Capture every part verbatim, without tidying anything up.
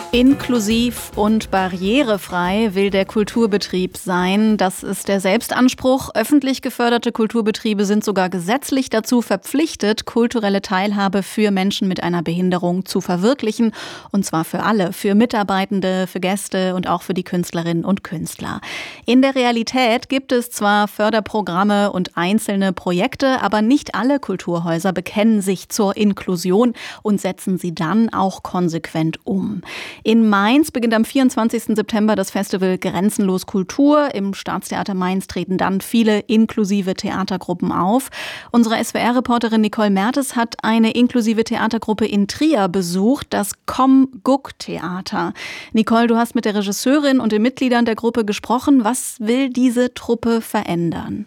Inklusiv und barrierefrei will der Kulturbetrieb sein. Das ist der Selbstanspruch. Öffentlich geförderte Kulturbetriebe sind sogar gesetzlich dazu verpflichtet, kulturelle Teilhabe für Menschen mit einer Behinderung zu verwirklichen. Und zwar für alle, für Mitarbeitende, für Gäste und auch für die Künstlerinnen und Künstler. In der Realität gibt es zwar Förderprogramme und einzelne Projekte, aber nicht alle Kulturhäuser bekennen sich zur Inklusion und setzen sie dann auch konsequent um. In Mainz beginnt am vierundzwanzigsten September das Festival Grenzenlos Kultur. Im Staatstheater Mainz treten dann viele inklusive Theatergruppen auf. Unsere S W R-Reporterin Nicole Mertes hat eine inklusive Theatergruppe in Trier besucht, das Com-Guk-Theater. Nicole, du hast mit der Regisseurin und den Mitgliedern der Gruppe gesprochen. Was will diese Truppe verändern?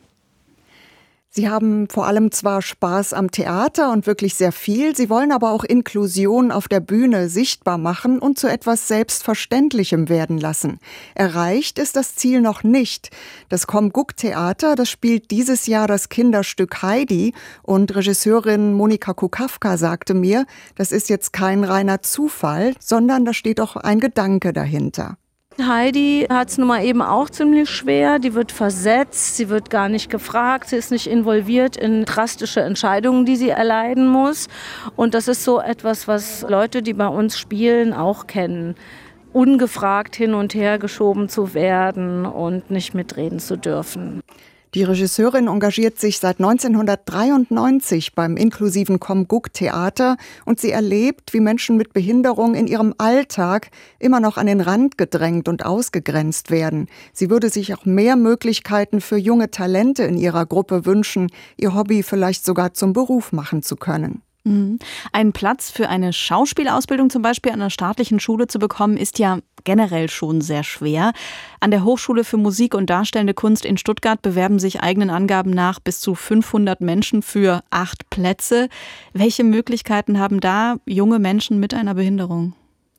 Sie haben vor allem zwar Spaß am Theater und wirklich sehr viel, sie wollen aber auch Inklusion auf der Bühne sichtbar machen und zu etwas Selbstverständlichem werden lassen. Erreicht ist das Ziel noch nicht. Das Com-Guk-Theater, das spielt dieses Jahr das Kinderstück Heidi und Regisseurin Monika Kukawka sagte mir, das ist jetzt kein reiner Zufall, sondern da steht auch ein Gedanke dahinter. Heidi hat es nun mal eben auch ziemlich schwer. Die wird versetzt, sie wird gar nicht gefragt, sie ist nicht involviert in drastische Entscheidungen, die sie erleiden muss. Und das ist so etwas, was Leute, die bei uns spielen, auch kennen. Ungefragt hin und her geschoben zu werden und nicht mitreden zu dürfen. Die Regisseurin engagiert sich seit neunzehnhundertdreiundneunzig beim inklusiven Com-Guk-Theater und sie erlebt, wie Menschen mit Behinderung in ihrem Alltag immer noch an den Rand gedrängt und ausgegrenzt werden. Sie würde sich auch mehr Möglichkeiten für junge Talente in ihrer Gruppe wünschen, ihr Hobby vielleicht sogar zum Beruf machen zu können. Einen Platz für eine Schauspielausbildung zum Beispiel an einer staatlichen Schule zu bekommen, ist ja generell schon sehr schwer. An der Hochschule für Musik und Darstellende Kunst in Stuttgart bewerben sich eigenen Angaben nach bis zu fünfhundert Menschen für acht Plätze. Welche Möglichkeiten haben da junge Menschen mit einer Behinderung?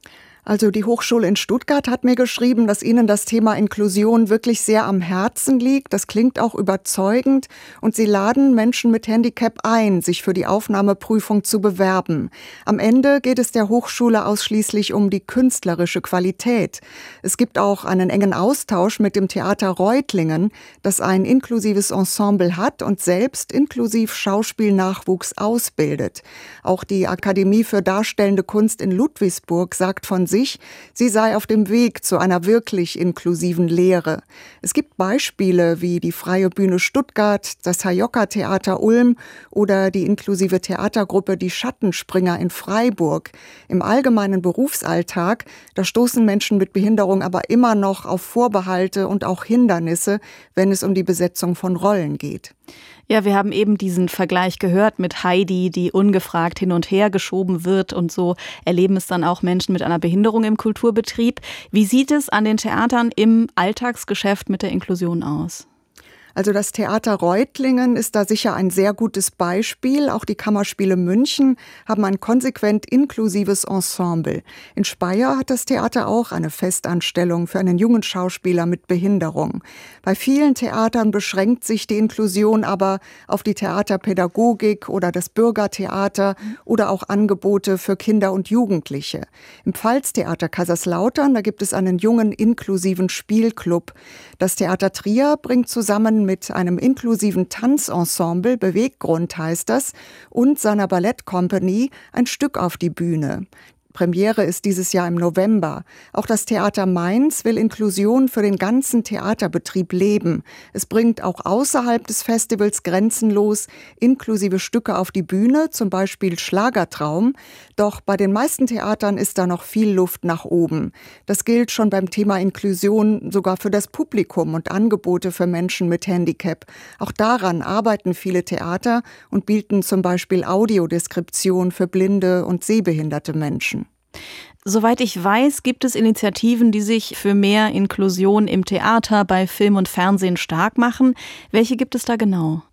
Also die Hochschule in Stuttgart hat mir geschrieben, dass ihnen das Thema Inklusion wirklich sehr am Herzen liegt. Das klingt auch überzeugend und sie laden Menschen mit Handicap ein, sich für die Aufnahmeprüfung zu bewerben. Am Ende geht es der Hochschule ausschließlich um die künstlerische Qualität. Es gibt auch einen engen Austausch mit dem Theater Reutlingen, das ein inklusives Ensemble hat und selbst inklusiv Schauspielnachwuchs ausbildet. Auch die Akademie für Darstellende Kunst in Ludwigsburg sagt von sich, sie sei auf dem Weg zu einer wirklich inklusiven Lehre. Es gibt Beispiele wie die Freie Bühne Stuttgart, das Hajoka-Theater Ulm oder die inklusive Theatergruppe Die Schattenspringer in Freiburg. Im allgemeinen Berufsalltag, da stoßen Menschen mit Behinderung aber immer noch auf Vorbehalte und auch Hindernisse, wenn es um die Besetzung von Rollen geht. Ja, wir haben eben diesen Vergleich gehört mit Heidi, die ungefragt hin und her geschoben wird und so erleben es dann auch Menschen mit einer Behinderung im Kulturbetrieb. Wie sieht es an den Theatern im Alltagsgeschäft mit der Inklusion aus? Also das Theater Reutlingen ist da sicher ein sehr gutes Beispiel. Auch die Kammerspiele München haben ein konsequent inklusives Ensemble. In Speyer hat das Theater auch eine Festanstellung für einen jungen Schauspieler mit Behinderung. Bei vielen Theatern beschränkt sich die Inklusion aber auf die Theaterpädagogik oder das Bürgertheater oder auch Angebote für Kinder und Jugendliche. Im Pfalztheater Kaiserslautern, da gibt es einen jungen inklusiven Spielclub. Das Theater Trier bringt zusammen mit einem inklusiven Tanzensemble, Beweggrund heißt das, und seiner Ballettcompany ein Stück auf die Bühne. Premiere ist dieses Jahr im November. Auch das Theater Mainz will Inklusion für den ganzen Theaterbetrieb leben. Es bringt auch außerhalb des Festivals Grenzenlos inklusive Stücke auf die Bühne, zum Beispiel Schlagertraum. Doch bei den meisten Theatern ist da noch viel Luft nach oben. Das gilt schon beim Thema Inklusion sogar für das Publikum und Angebote für Menschen mit Handicap. Auch daran arbeiten viele Theater und bieten zum Beispiel Audiodeskription für blinde und sehbehinderte Menschen. Soweit ich weiß, gibt es Initiativen, die sich für mehr Inklusion im Theater, bei Film und Fernsehen stark machen. Welche gibt es da genau?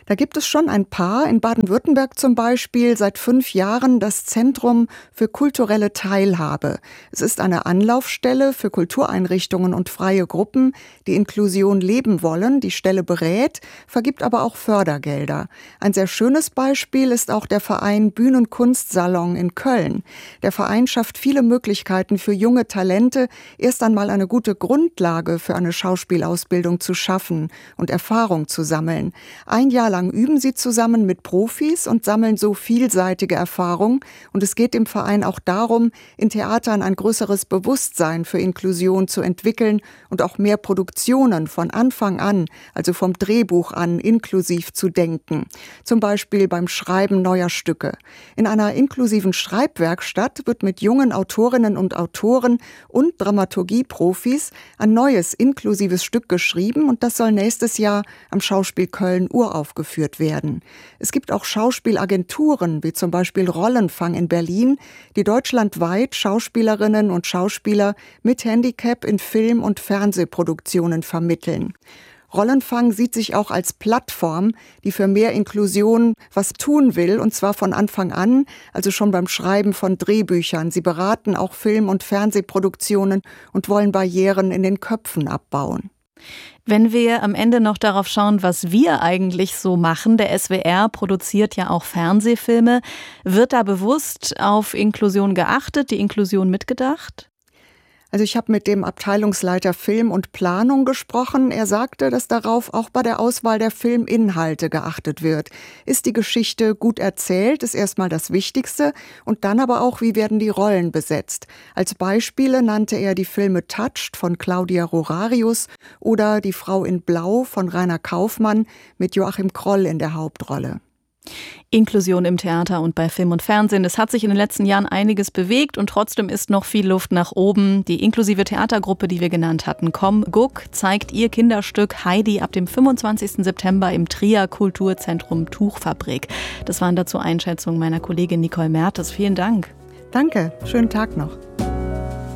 Da gibt es schon ein paar. In Baden-Württemberg zum Beispiel seit fünf Jahren das Zentrum für kulturelle Teilhabe. Es ist eine Anlaufstelle für Kultureinrichtungen und freie Gruppen, die Inklusion leben wollen. Die Stelle berät, vergibt aber auch Fördergelder. Ein sehr schönes Beispiel ist auch der Verein Bühnenkunstsalon in Köln. Der Verein schafft viele Möglichkeiten für junge Talente, erst einmal eine gute Grundlage für eine Schauspielausbildung zu schaffen und Erfahrung zu sammeln. Ein Jahr lang üben sie zusammen mit Profis und sammeln so vielseitige Erfahrung. Und es geht dem Verein auch darum, in Theatern ein größeres Bewusstsein für Inklusion zu entwickeln und auch mehr Produktionen von Anfang an, also vom Drehbuch an, inklusiv zu denken. Zum Beispiel beim Schreiben neuer Stücke. In einer inklusiven Schreibwerkstatt wird mit jungen Autorinnen und Autoren und Dramaturgieprofis ein neues inklusives Stück geschrieben und das soll nächstes Jahr am Schauspiel Köln uraufgeführt werden. Es gibt auch Schauspielagenturen, wie zum Beispiel Rollenfang in Berlin, die deutschlandweit Schauspielerinnen und Schauspieler mit Handicap in Film- und Fernsehproduktionen vermitteln. Rollenfang sieht sich auch als Plattform, die für mehr Inklusion was tun will, und zwar von Anfang an, also schon beim Schreiben von Drehbüchern. Sie beraten auch Film- und Fernsehproduktionen und wollen Barrieren in den Köpfen abbauen. Wenn wir am Ende noch darauf schauen, was wir eigentlich so machen, der S W R produziert ja auch Fernsehfilme, wird da bewusst auf Inklusion geachtet, die Inklusion mitgedacht? Also ich habe mit dem Abteilungsleiter Film und Planung gesprochen. Er sagte, dass darauf auch bei der Auswahl der Filminhalte geachtet wird. Ist die Geschichte gut erzählt, ist erstmal das Wichtigste. Und dann aber auch, wie werden die Rollen besetzt. Als Beispiele nannte er die Filme Touched von Claudia Rorarius oder Die Frau in Blau von Rainer Kaufmann mit Joachim Kroll in der Hauptrolle. Inklusion im Theater und bei Film und Fernsehen. Es hat sich in den letzten Jahren einiges bewegt und trotzdem ist noch viel Luft nach oben. Die inklusive Theatergruppe, die wir genannt hatten, Komm Guck, zeigt ihr Kinderstück Heidi ab dem fünfundzwanzigsten September im Trier Kulturzentrum Tuchfabrik. Das waren dazu Einschätzungen meiner Kollegin Nicole Mertes. Vielen Dank. Danke, schönen Tag noch.